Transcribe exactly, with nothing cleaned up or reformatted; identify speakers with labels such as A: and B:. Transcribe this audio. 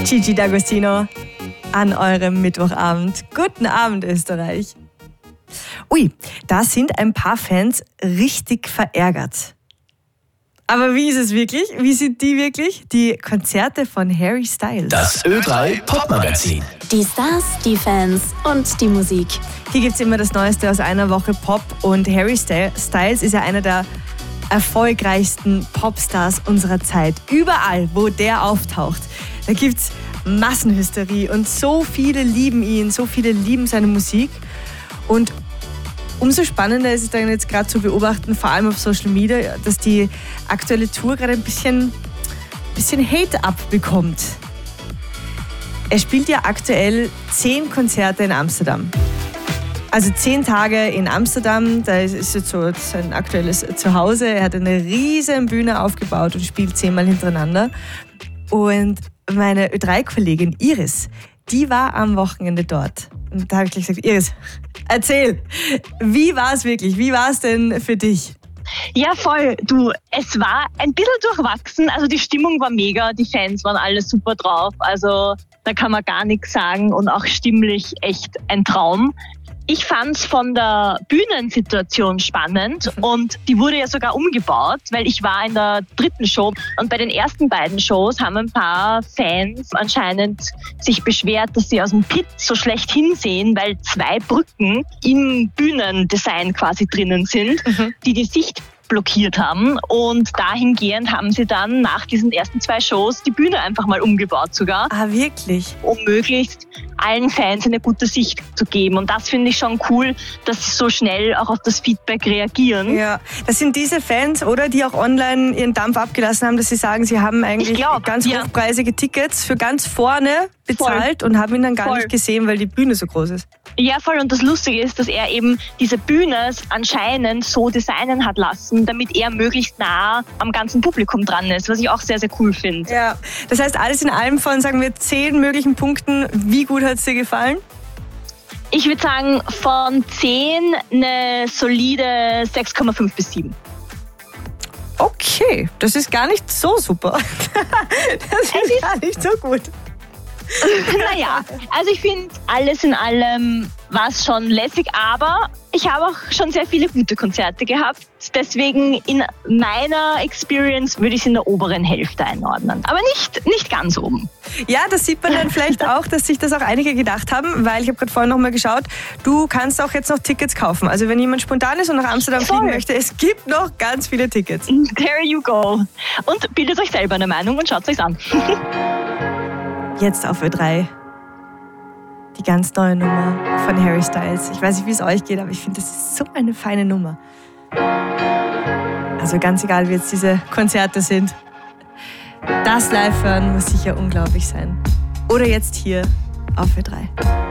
A: Gigi D'Agostino an eurem Mittwochabend. Guten Abend, Österreich. Ui, da sind ein paar Fans richtig verärgert. Aber wie ist es wirklich? Wie sind die wirklich? Die Konzerte von Harry Styles.
B: Das Ö drei Popmagazin.
C: Die Stars, die Fans und die Musik.
A: Hier gibt es immer das Neueste aus einer Woche Pop und Harry Styles ist ja einer der erfolgreichsten Popstars unserer Zeit. Überall, wo der auftaucht, da gibt es Massenhysterie und so viele lieben ihn, so viele lieben seine Musik. Und umso spannender ist es dann jetzt gerade zu beobachten, vor allem auf Social Media, dass die aktuelle Tour gerade ein bisschen, bisschen Hate abbekommt. Er spielt ja aktuell zehn Konzerte in Amsterdam. Also zehn Tage in Amsterdam, da ist jetzt so sein aktuelles Zuhause. Er hat eine riesen Bühne aufgebaut und spielt zehnmal hintereinander. Und meine Ö drei Kollegin Iris, die war am Wochenende dort. Und da habe ich gleich gesagt, Iris, erzähl, wie war es wirklich? Wie war es denn für dich?
D: Ja, voll. Du, es war ein bisschen durchwachsen. Also die Stimmung war mega, die Fans waren alle super drauf. Also da kann man gar nichts sagen und auch stimmlich echt ein Traum. Ich fand's von der Bühnensituation spannend und die wurde ja sogar umgebaut, weil ich war in der dritten Show und bei den ersten beiden Shows haben ein paar Fans anscheinend sich beschwert, dass sie aus dem Pit so schlecht hinsehen, weil zwei Brücken im Bühnendesign quasi drinnen sind, mhm. die die Sicht blockiert haben und dahingehend haben sie dann nach diesen ersten zwei Shows die Bühne einfach mal umgebaut sogar.
A: Ah, wirklich?
D: Um möglichst allen Fans eine gute Sicht zu geben und das finde ich schon cool, dass sie so schnell auch auf das Feedback reagieren.
A: Ja, das sind diese Fans, oder, die auch online ihren Dampf abgelassen haben, dass sie sagen, sie haben eigentlich glaub, ganz ja. hochpreisige Tickets für ganz vorne bezahlt voll. Und haben ihn dann gar voll. Nicht gesehen, weil die Bühne so groß ist.
D: Ja, voll. Und das Lustige ist, dass er eben diese Bühne anscheinend so designen hat lassen, damit er möglichst nah am ganzen Publikum dran ist, was ich auch sehr, sehr cool finde.
A: Ja, das heißt, alles in allem von, sagen wir, zehn möglichen Punkten, wie gut hat es dir gefallen?
D: Ich würde sagen, von zehn eine solide sechs Komma fünf bis sieben.
A: Okay, das ist gar nicht so super. Das ist, ist gar nicht so gut.
D: Naja, also ich finde, alles in allem war es schon lässig, aber ich habe auch schon sehr viele gute Konzerte gehabt. Deswegen in meiner Experience würde ich es in der oberen Hälfte einordnen. Aber nicht, nicht ganz oben.
A: Ja, das sieht man dann vielleicht auch, dass sich das auch einige gedacht haben, weil ich habe gerade vorhin noch mal geschaut, du kannst auch jetzt noch Tickets kaufen. Also wenn jemand spontan ist und nach Amsterdam Voll. Fliegen möchte, es gibt noch ganz viele Tickets.
D: There you go. Und bildet euch selber eine Meinung und schaut es euch an.
A: Jetzt auf Ö drei. Die ganz neue Nummer von Harry Styles. Ich weiß nicht, wie es euch geht, aber ich finde, das ist so eine feine Nummer. Also ganz egal, wie jetzt diese Konzerte sind. Das Live hören muss sicher unglaublich sein. Oder jetzt hier auf Ö drei.